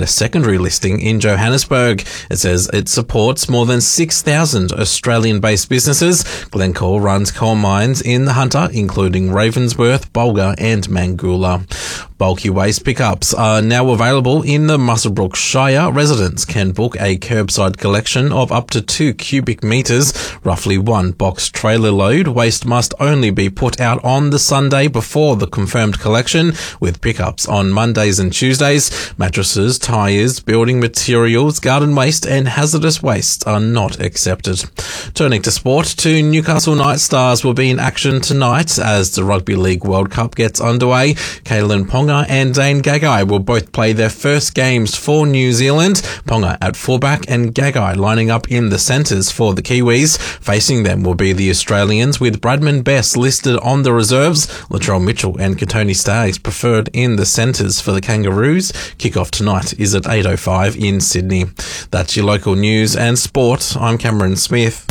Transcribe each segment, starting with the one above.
and a secondary listing in Johannesburg. It says it supports more than 6,000 Australian-based businesses. Glencore runs coal mines in the Hunter, including Ravensworth, Bulga and Mangoola. Bulky waste pickups are now available in the Muswellbrook Shire. Residents can book a curbside collection of up to 2 cubic metres, roughly 1 box trailer load. Waste must only be put out on the Sunday before the confirmed collection, with pickups on Mondays and Tuesdays. Mattresses, tyres, building materials, garden waste and hazardous waste are not accepted. Turning to sport, 2 Newcastle Knight stars will be in action tonight as the Rugby League World Cup gets underway. Kalen Ponga and Dane Gagai will both play their first games for New Zealand. Ponga at fullback and Gagai lining up in the centres for the Kiwis. Facing them will be the Australians, with Bradman Best listed on the reserves. Latrell Mitchell and Katoni Staggs preferred in the centres for the Kangaroos. Kickoff tonight is at 8:05 in Sydney. That's your local news and sport. I'm Cameron Smith.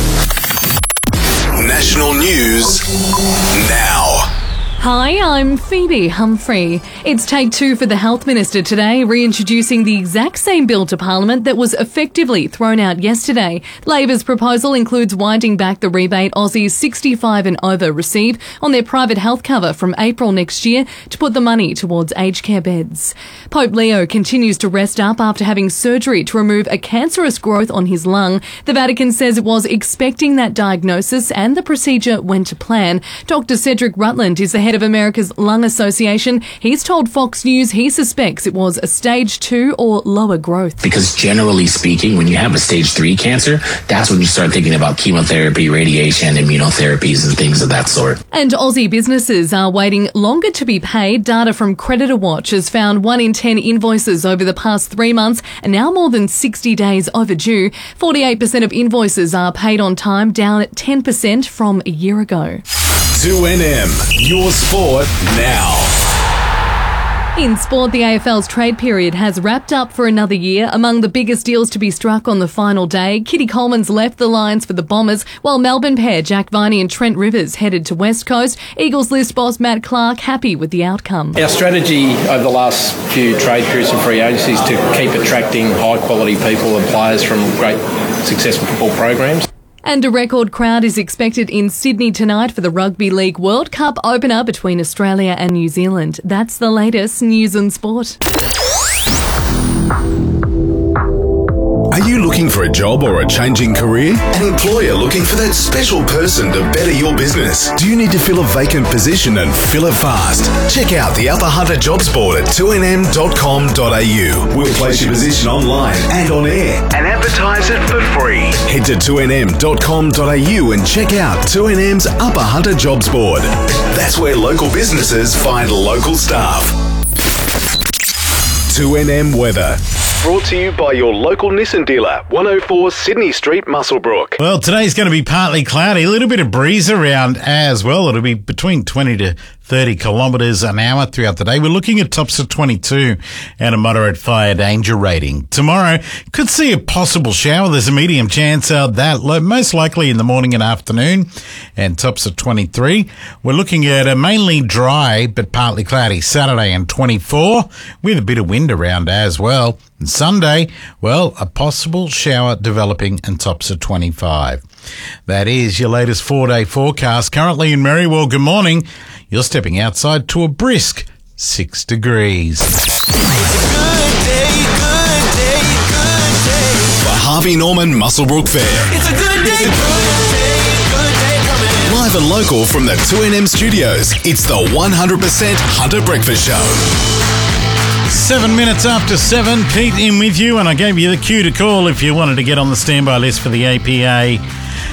National news now. Hi, I'm Phoebe Humphrey. It's take 2 for the Health Minister today, reintroducing the exact same bill to Parliament that was effectively thrown out yesterday. Labor's proposal includes winding back the rebate Aussies 65 and over receive on their private health cover from April next year to put the money towards aged care beds. Pope Leo continues to rest up after having surgery to remove a cancerous growth on his lung. The Vatican says it was expecting that diagnosis and the procedure went to plan. Dr. Cedric Rutland is the head of America's Lung Association. He's told Fox News he suspects it was a stage 2 or lower growth. Because generally speaking, when you have a stage 3 cancer, that's when you start thinking about chemotherapy, radiation, immunotherapies and things of that sort. And Aussie businesses are waiting longer to be paid. Data from Creditor Watch has found 1 in 10 invoices over the past 3 months are now more than 60 days overdue. 48% of invoices are paid on time, down at 10% from a year ago. 2NM, your sport now. In sport, the AFL's trade period has wrapped up for another year. Among the biggest deals to be struck on the final day, Kitty Coleman's left the Lions for the Bombers, while Melbourne pair Jack Viney and Trent Rivers headed to West Coast. Eagles list boss Matt Clark happy with the outcome. Our strategy over the last few trade periods and free agencies is to keep attracting high-quality people and players from great, successful football programs. And a record crowd is expected in Sydney tonight for the Rugby League World Cup opener between Australia and New Zealand. That's the latest news and sport. Are you looking for a job or a changing career? An employer looking for that special person to better your business? Do you need to fill a vacant position and fill it fast? Check out the Upper Hunter Jobs Board at 2nm.com.au. We'll place your position online and on air and advertise it for free. Head to 2nm.com.au and check out 2NM's Upper Hunter Jobs Board. That's where local businesses find local staff. 2NM Weather. Brought to you by your local Nissan dealer, 104 Sydney Street, Muswellbrook. Well, today's going to be partly cloudy, a little bit of breeze around as well. It'll be between 20 to 30 kilometres an hour throughout the day. We're looking at tops of 22 and a moderate fire danger rating. Tomorrow, could see a possible shower. There's a medium chance of that, most likely in the morning and afternoon, and tops of 23. We're looking at a mainly dry but partly cloudy Saturday and 24 with a bit of wind around as well. And Sunday, well, a possible shower developing and tops of 25. That is your latest 4-day forecast. Currently in Merriwell, good morning. You're stepping outside to a brisk 6 degrees. It's a good day, good day, good day. The Harvey Norman Muswellbrook Fair. It's a good day, good day coming. Live and local from the 2NM studios, it's the 100% Hunter Breakfast Show. 7 minutes after 7, Pete in with you, and I gave you the cue to call if you wanted to get on the standby list for the APRA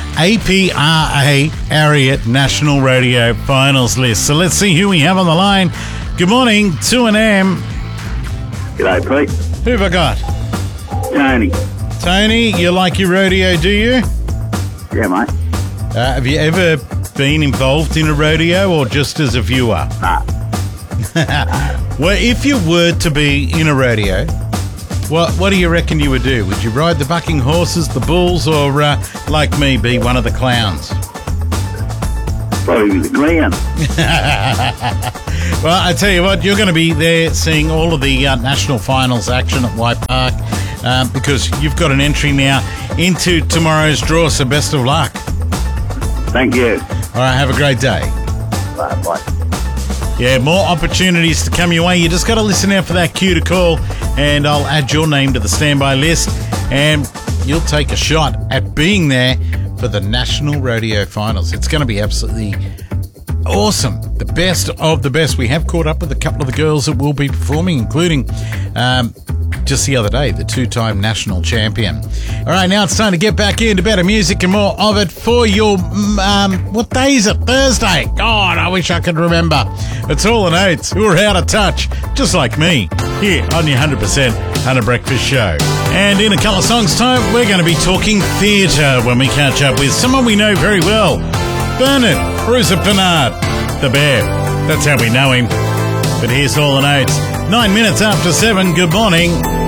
Ariat National Radio Finals list. So let's see who we have on the line. Good morning, 2NM. G'day, Pete. Who have I got? Tony. Tony, you like your rodeo, do you? Yeah, mate. Have you ever been involved in a rodeo or just as a viewer? Nah. Well, if you were to be in a rodeo, what do you reckon you would do? Would you ride the bucking horses, the bulls, or like me, be one of the clowns? Probably the clown. Well, I tell you what, you're going to be there seeing all of the national finals action at White Park because you've got an entry now into tomorrow's draw, so best of luck. Thank you. All right, have a great day. Bye. Yeah, more opportunities to come your way. You just got to listen out for that cue to call, and I'll add your name to the standby list, and you'll take a shot at being there for the National Rodeo Finals. It's going to be absolutely awesome. The best of the best. We have caught up with a couple of the girls that will be performing, including just the other day, the two-time national champion. All right, now it's time to get back into better music and more of it for your, what day is it? Thursday. God, I wish I could remember. It's all an oats. We're out of touch, just like me, here on your 100% Hunter Breakfast Show. And in a couple of songs' time, we're going to be talking theatre when we catch up with someone we know very well, Bernard Bruiser Bernard, the Bear. That's how we know him. But here's all an oats. 9 minutes after 7. Good morning.